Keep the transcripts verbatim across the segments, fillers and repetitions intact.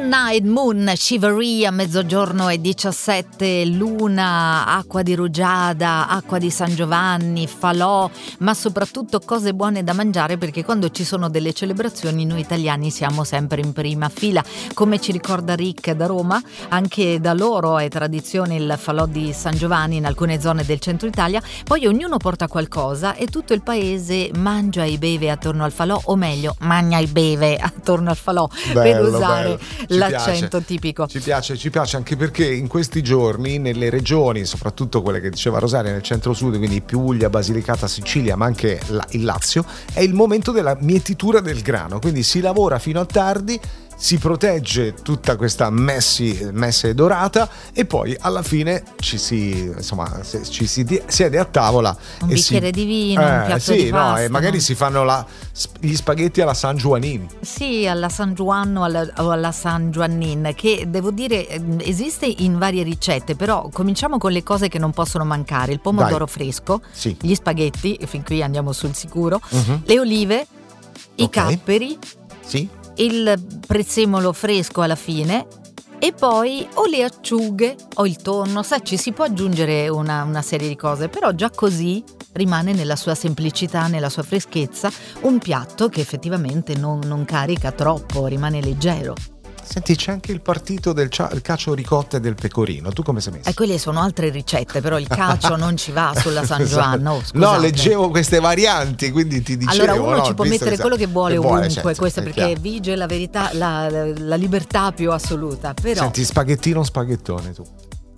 Night Moon, Shivery a mezzogiorno e diciassette, luna, acqua di rugiada, acqua di San Giovanni, falò, ma soprattutto cose buone da mangiare, perché quando ci sono delle celebrazioni noi italiani siamo sempre in prima fila. Come ci ricorda Rick da Roma, anche da loro è tradizione il falò di San Giovanni in alcune zone del centro Italia, poi ognuno porta qualcosa e tutto il paese mangia e beve attorno al falò, o meglio, magna e beve attorno al falò, bello, per usare bello. l'accento piace. tipico. Ci piace, ci piace anche perché in questi giorni nelle regioni, soprattutto quelle che diceva Rosaria nel centro-sud, quindi Puglia, Basilicata, Sicilia, ma anche il Lazio, è il momento della mietitura del grano, quindi si lavora fino a tardi, si protegge tutta questa messi, messe dorata e poi alla fine ci si insomma ci si siede a tavola, un e bicchiere si, di vino, eh, un piatto sì, di pasta, no, e magari no? si fanno la, gli spaghetti alla San Juanin. Sì, alla San Juan o alla, o alla San Giovannin, che devo dire esiste in varie ricette, però cominciamo con le cose che non possono mancare: il pomodoro Dai. fresco, sì. gli spaghetti, fin qui andiamo sul sicuro, uh-huh. le olive, i okay. capperi, sì. il prezzemolo fresco alla fine, e poi o le acciughe o il tonno, sai, ci si può aggiungere una, una serie di cose, però già così rimane nella sua semplicità, nella sua freschezza, un piatto che effettivamente non, non carica troppo, rimane leggero. Senti, c'è anche il partito del cia- il cacio ricotta e del pecorino. Tu come sei messo? E quelle sono altre ricette, però il cacio non ci va sulla San Giovanni. No, leggevo queste varianti, quindi ti dicevo. Allora uno no, ci può mettere quello che vuole che ovunque, vuole, certo, questo perché chiaro. vige la verità, la, la libertà più assoluta. Però senti, spaghettino o spaghettone tu?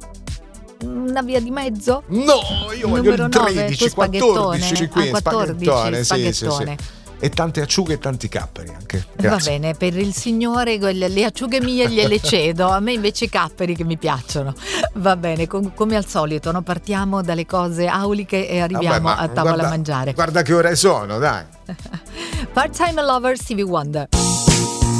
Una via di mezzo? No, io voglio il tredici, quattordici, qui, ah, quattordici, spaghettone, spaghettone. Sì, sì, sì. E tante acciughe e tanti capperi anche. Grazie. Va bene, per il signore le acciughe mie gliele cedo, a me invece i capperi che mi piacciono. Va bene, com- come al solito, no? Partiamo dalle cose auliche e arriviamo Vabbè, a tavola guarda, a mangiare. Guarda che ore sono, dai. Part-time lover Stevie Wonder.